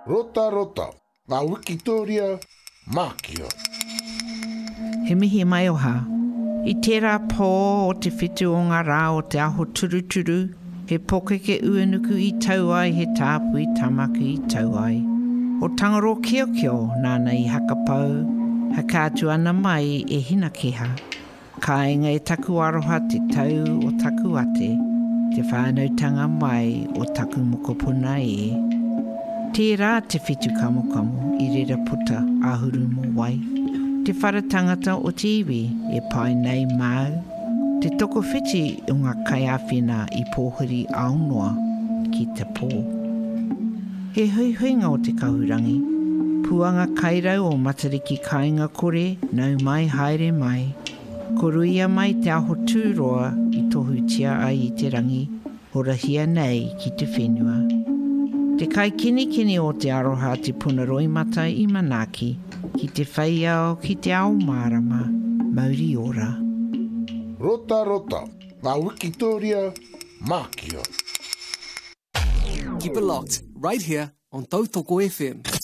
Rota rota, ngā Wikitoria, Mākia. He mihi mai oha. I tērā pō o te whitu o ngā rā o te aho turuturu, he pokeke uanuku I tau ai, he tāpui tamaku I tau ai. O tangaro kio nāna I hakapau, ha kātu ana mai e hina keha. Ka inga e taku aroha te tau o taku ate, te whānautanga mai o taku mokopuna e. Tērā te whitu kamokamu I rera puta ahuru mo wai. Te wharatangata o te iwi e pai nei mau. Te toko whiti o ngā kaiawhina I pōhiri aunua ki te pō. He huihuinga o te kahurangi. Puanga kairau o matariki kāinga kore, nau mai haere mai. Koruia mai te aho tūroa I tohu tia ai I te rangi, horahia nei ki te whenua. Te kai kini o te aroha te punaroi mata I Manaki, ki te whaiao ki te ao marama, mauri ora. Rota rota, ngā Wikitoria, Mākia. Keep it locked, right here on Tautoko FM.